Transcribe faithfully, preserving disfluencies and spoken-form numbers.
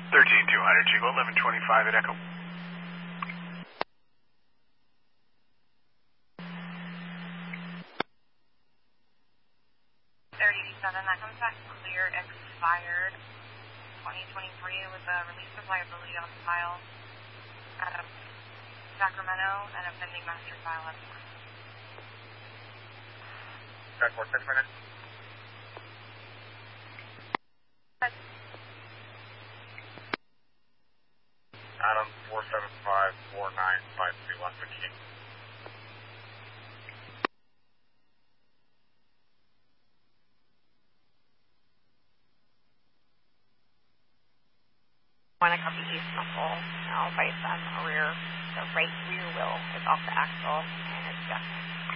thirteen two hundred, Chico, eleven twenty-five at Echo. thirty eighty-seven, that comes back clear, expired twenty twenty-three with a release of liability on file out of Sacramento and a pending master file at the Track four, six minutes. Adam, four seven five four nine five two one fifteen. One a copy east muffle, now right on rear, the right rear wheel is off the axle and it's just